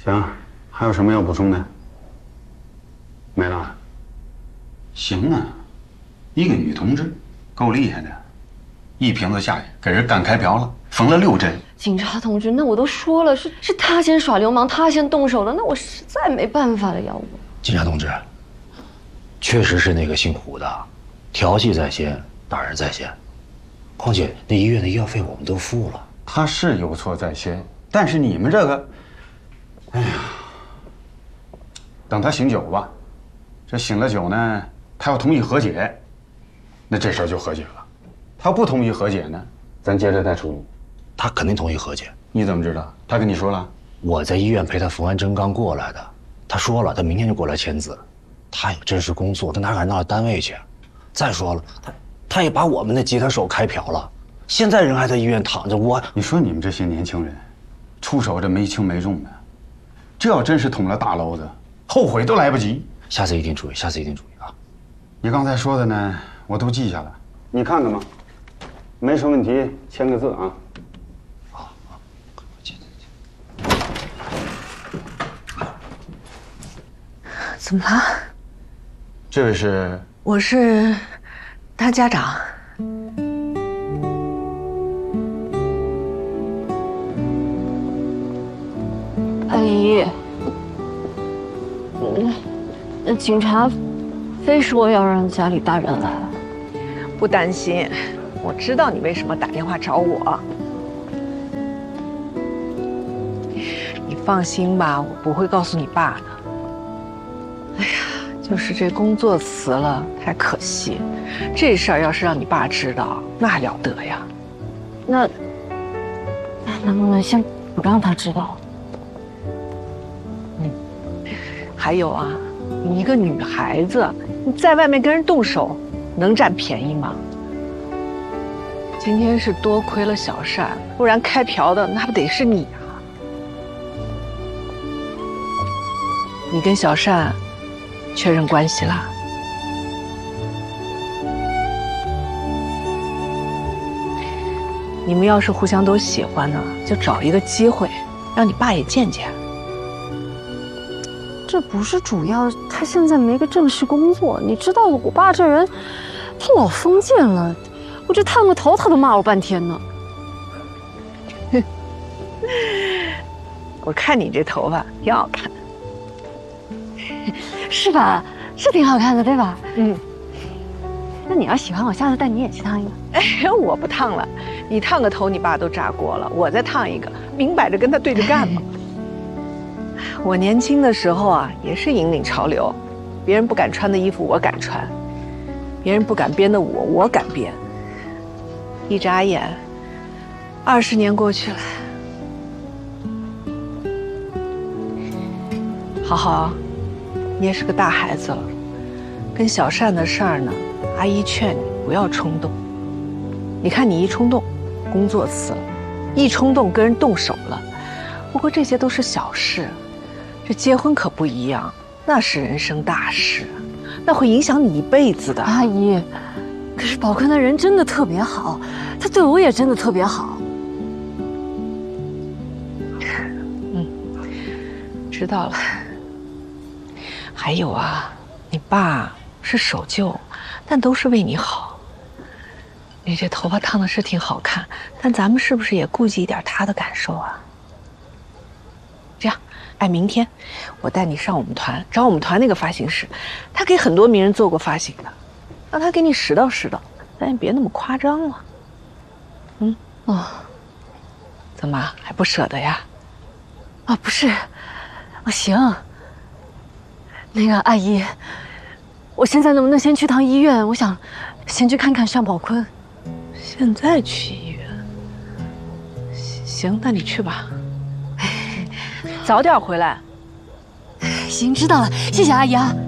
行，还有什么要补充的？没了。行啊，一个女同志，够厉害的，一瓶子下去给人干开瓢了，缝了6针。 警察同志，那我都说了，是他先耍流氓，他先动手的，那我实在没办法了，要不？ 警察同志，确实是那个姓胡的，调戏在先，打人在先。况且那医院的医药费我们都付了。 他是有错在先，但是你们这个，哎呀，等他醒酒吧。这醒了酒呢，他要同意和解，那这事儿就和解了。他要不同意和解呢，咱接着再处理。 他肯定同意和解。 你怎么知道？他跟你说了？ 我在医院陪他缝完针刚过来的，他说了，他明天就过来签字。他有正式工作，他哪敢到单位去？再说了，他也把我们的吉他手开瓢了，现在人还在医院躺着。 你说你们这些年轻人，出手这没轻没重的，这要真是捅了大娄子，后悔都来不及。 下次一定注意，下次一定注意啊！ 你刚才说的呢，我都记下了，你看看吧，没什么问题，签个字啊。 好，记。 怎么了？ 这位是？ 我是他家长。 阿姨，那警察非说要让家里大人来。 不担心，我知道你为什么打电话找我。你放心吧，我不会告诉你爸的。哎呀，就是这工作辞了，太可惜。这事儿要是让你爸知道，那还了得呀？ 那能不能先不让他知道？ 还有啊，你一个女孩子，你在外面跟人动手，能占便宜吗？今天是多亏了小善，不然开瓢的那不得是你啊！你跟小善确认关系啦？你们要是互相都喜欢呢，就找一个机会，让你爸也见见。 这不是主要，他现在没个正式工作，你知道我爸这人，他老封建了，我这烫个头他都骂我半天呢。 我看你这头发挺好看， 是吧？是挺好看的，对吧？ 嗯。 那你要喜欢我，下次带你也去烫一个。 哎，我不烫了，你烫个头，你爸都炸锅了，我再烫一个，明摆着跟他对着干嘛。我年轻的时候啊，也是引领潮流，别人不敢穿的衣服我敢穿，别人不敢编的舞我敢编。一眨眼，20年过去了。好好，你也是个大孩子了，跟小善的事儿呢，阿姨劝你不要冲动。你看你一冲动，工作辞了；一冲动跟人动手了。不过这些都是小事。这结婚可不一样，那是人生大事，那会影响你一辈子的。 阿姨，可是宝坤的人真的特别好，他对我也真的特别好。 知道了。还有啊，你爸是守旧，但都是为你好。你这头发烫的是挺好看，但咱们是不是也顾及一点他的感受啊？这样。哎，明天我带你上我们团，找我们团那个发型师，他给很多名人做过发型的，让他给你拾掇拾掇，咱也别那么夸张了。怎么还不舍得呀？ 啊，不是，行。那个阿姨，我现在能不能先去趟医院？我想先去看看尚宝坤。 现在去医院？行，那你去吧。早点回来。 行，知道了，谢谢阿姨啊。